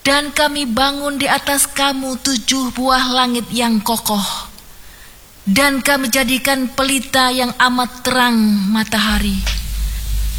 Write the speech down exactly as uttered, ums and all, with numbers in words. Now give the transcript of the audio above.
Dan kami bangun di atas kamu tujuh buah langit yang kokoh, dan kami jadikan pelita yang amat terang matahari.